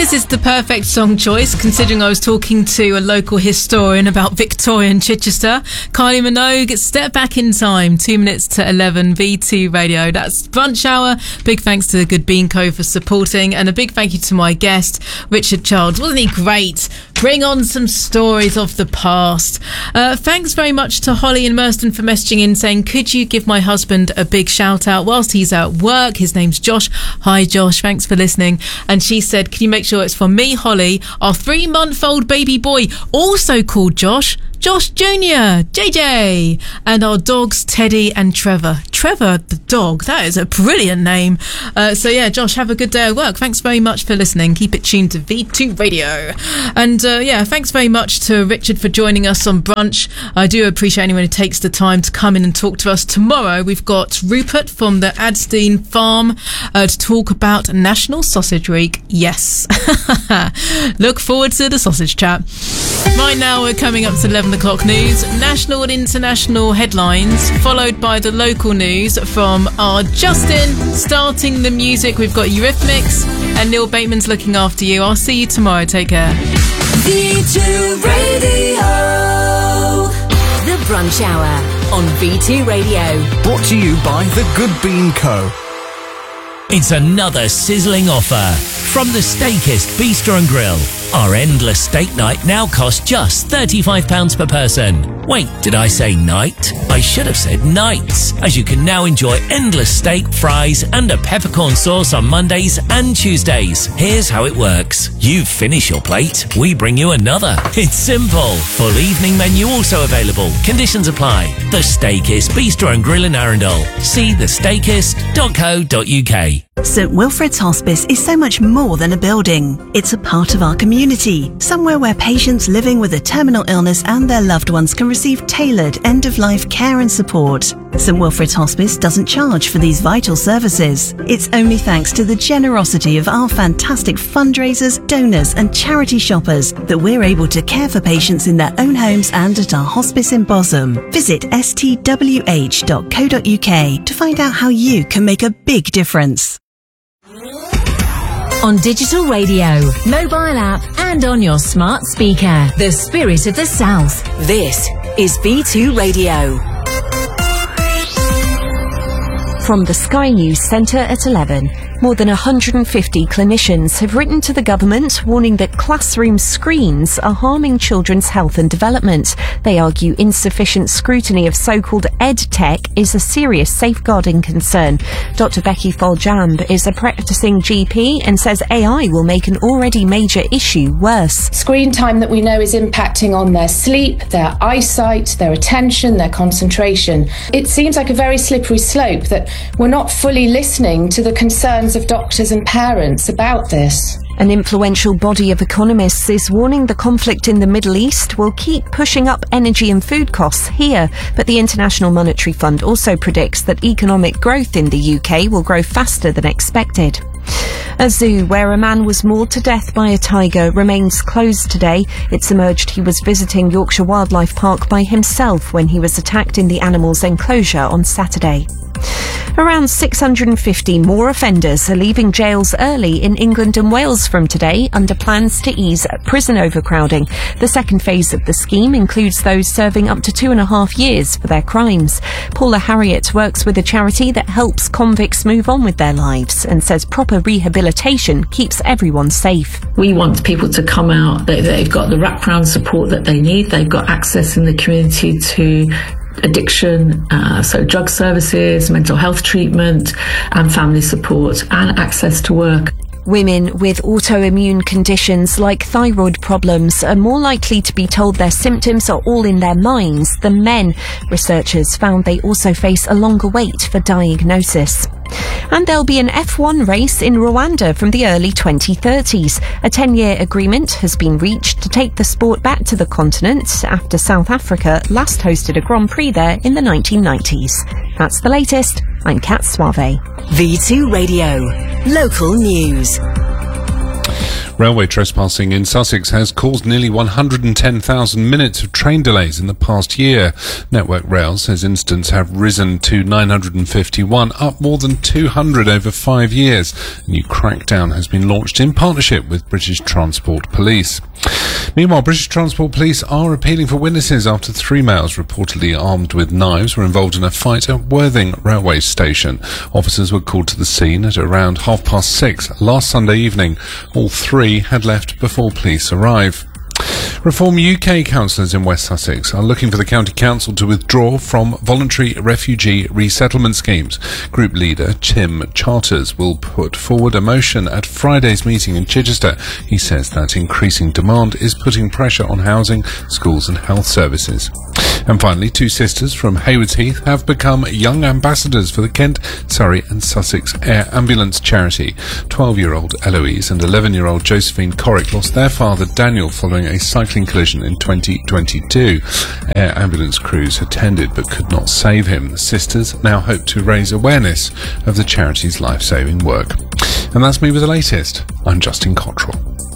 This is the perfect song choice, considering I was talking to a local historian about Victorian Chichester. Kylie Minogue, Step Back in Time, 2 minutes to 11, V2 Radio. That's Brunch Hour. Big thanks to the Good Bean Co. for supporting, and a big thank you to my guest, Richard Childs. Wasn't he great? Bring on some stories of the past. Thanks very much to Holly and Merston for messaging in saying, could you give my husband a big shout out whilst he's at work? His name's Josh. Hi Josh, thanks for listening. And she said, can you make sure it's from me, Holly, our 3-month-old baby boy, also called Josh Jr., JJ, and our dogs Teddy and Trevor. Trevor the dog, that is a brilliant name. So yeah, Josh, have a good day at work. Thanks very much for listening. Keep it tuned to V2 Radio. And yeah, thanks very much to Richard for joining us on Brunch. I do appreciate anyone who takes the time to come in and talk to us. Tomorrow we've got Rupert from the Adstein Farm to talk about National Sausage Week. Yes. Look forward to the sausage chat. Right now we're coming up to 11 o'clock news, national and international headlines, followed by the local news from our Justin. Starting the music, we've got Eurythmics, and Neil Bateman's looking after you. I'll see you tomorrow. Take care. V2 Radio. The Brunch Hour on V2 Radio. Brought to you by the Good Bean Co. It's another sizzling offer from the Steakist Bistro and Grill. Our endless steak night now costs just £35 per person. Wait, did I say night? I should have said nights, as you can now enjoy endless steak, fries and a peppercorn sauce on Mondays and Tuesdays. Here's how it works. You finish your plate, we bring you another. It's simple. Full evening menu also available. Conditions apply. The Steakist Bistro and Grill in Arundel. See thesteakist.co.uk. St Wilfrid's Hospice is so much more than a building. It's a part of our community, somewhere where patients living with a terminal illness and their loved ones can receive tailored end-of-life care and support. St Wilfrid's Hospice doesn't charge for these vital services. It's only thanks to the generosity of our fantastic fundraisers, donors and charity shoppers that we're able to care for patients in their own homes and at our hospice in Bosham. Visit stwh.co.uk to find out how you can make a big difference. On digital radio, mobile app and on your smart speaker. The spirit of the South. This is V2 Radio. From the Sky News Centre at 11, more than 150 clinicians have written to the government warning that classroom screens are harming children's health and development. They argue insufficient scrutiny of so-called EdTech is a serious safeguarding concern. Dr. Becky Foljamb is a practicing GP and says AI will make an already major issue worse. Screen time that we know is impacting on their sleep, their eyesight, their attention, their concentration. It seems like a very slippery slope that we're not fully listening to the concerns of doctors and parents about this. An influential body of economists is warning the conflict in the Middle East will keep pushing up energy and food costs here, but the International Monetary Fund also predicts that economic growth in the UK will grow faster than expected. A zoo where a man was mauled to death by a tiger remains closed today. It's emerged he was visiting Yorkshire Wildlife Park by himself when he was attacked in the animal's enclosure on Saturday. Around 650 more offenders are leaving jails early in England and Wales from today under plans to ease prison overcrowding. The second phase of the scheme includes those serving up to 2.5 years for their crimes. Paula Harriott works with a charity that helps convicts move on with their lives and says proper rehabilitation keeps everyone safe. We want people to come out, they've got the wraparound support that they need, they've got access in the community to addiction, so drug services, mental health treatment and family support, and access to work. Women with autoimmune conditions like thyroid problems are more likely to be told their symptoms are all in their minds than men. Researchers found they also face a longer wait for diagnosis. And there'll be an F1 race in Rwanda from the early 2030s. A 10-year agreement has been reached to take the sport back to the continent after South Africa last hosted a Grand Prix there in the 1990s. That's the latest. I'm Kat Suave. V2 Radio. Local news. Railway trespassing in Sussex has caused nearly 110,000 minutes of train delays in the past year. Network Rail says incidents have risen to 951, up more than 200 over 5 years. A new crackdown has been launched in partnership with British Transport Police. Meanwhile, British Transport Police are appealing for witnesses after 3 males reportedly armed with knives were involved in a fight at Worthing railway station. Officers were called to the scene at around 6:30 last Sunday evening. All 3 had left before police arrive. Reform UK councillors in West Sussex are looking for the County Council to withdraw from voluntary refugee resettlement schemes. Group leader Tim Charters will put forward a motion at Friday's meeting in Chichester. He says that increasing demand is putting pressure on housing, schools and health services. And finally, 2 sisters from Haywards Heath have become young ambassadors for the Kent, Surrey and Sussex Air Ambulance charity. 12-year-old Eloise and 11-year-old Josephine Corrick lost their father Daniel following a cycling collision in 2022. Air ambulance crews attended but could not save him. The sisters now hope to raise awareness of the charity's life-saving work. And that's me with the latest. I'm Justin Cottrell.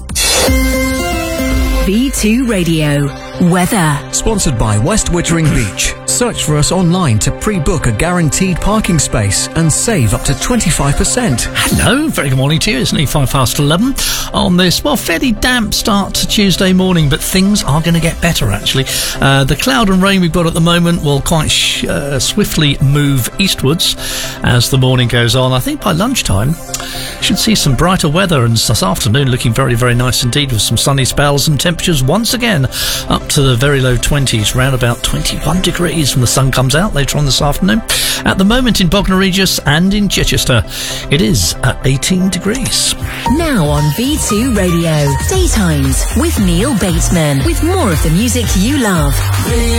B2 Radio. Weather. Sponsored by West Wittering Beach. Search for us online to pre-book a guaranteed parking space and save up to 25%. Hello, very good morning to you. It's nearly 11 on this, fairly damp start to Tuesday morning, but things are going to get better, actually. The cloud and rain we've got at the moment will quite swiftly move eastwards as the morning goes on. I think by lunchtime, should see some brighter weather, and this afternoon looking very, very nice indeed with some sunny spells and temperatures once again up to the very low 20s, around about 21 degrees when the sun comes out later on this afternoon. At the moment in Bognor Regis and in Chichester, it is at 18 degrees. Now on B2 Radio, Daytimes with Neil Bateman, with more of the music you love.